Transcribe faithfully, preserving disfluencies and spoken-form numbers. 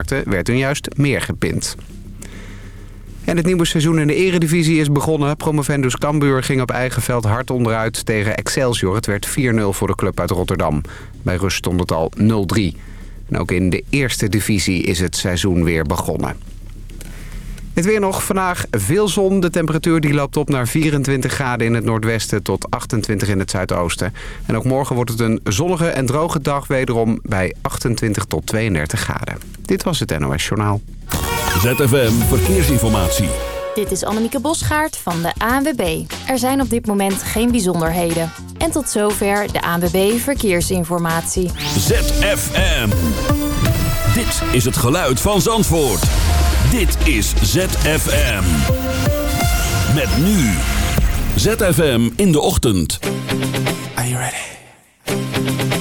starten werd toen juist meer gepind. En het nieuwe seizoen in de eredivisie is begonnen. Promovendus Cambuur ging op eigen veld hard onderuit tegen Excelsior. Het werd vier nul voor de club uit Rotterdam. Bij rust stond het al nul drie. En ook in de eerste divisie is het seizoen weer begonnen. Het weer nog. Vandaag veel zon. De temperatuur die loopt op naar vierentwintig graden in het noordwesten tot achtentwintig in het zuidoosten. En ook morgen wordt het een zonnige en droge dag wederom bij achtentwintig tot tweeëndertig graden. Dit was het N O S Journaal. Z F M Verkeersinformatie. Dit is Annemieke Bosgaard van de A N W B. Er zijn op dit moment geen bijzonderheden. En tot zover de A N W B Verkeersinformatie. Z F M. Dit is het geluid van Zandvoort. Dit is Z F M. Met nu. Z F M in de ochtend. Are you ready?